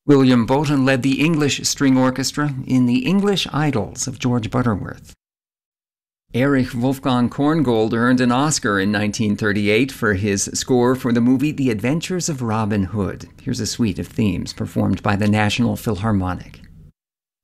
William Bowton led the English String Orchestra in The English Idylls of George Butterworth. Erich Wolfgang Korngold earned an Oscar in 1938 for his score for the movie The Adventures of Robin Hood. Here's a suite of themes performed by the National Philharmonic.